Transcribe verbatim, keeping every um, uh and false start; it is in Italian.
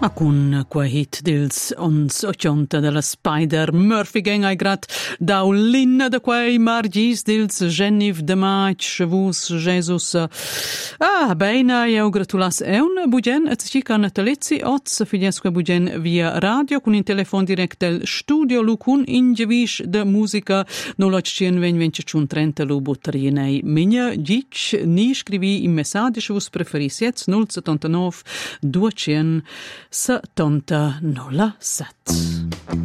A cun qua hit dils ons ottanta della Spider Murphy Gang ai grat da linna da quei margis dils Geniv de Maig Chevus Jesus. Ah, beina eu gratulas eun bugen et cica natalizzi oz figliesque bugen via radio con in telefon direct del studio lucun ingevis de musica nolacien ven venciun trenta lu butrinei minha gic ni scrivi in message vos preferis jetzt null settantanove duecento settanta nulla sette.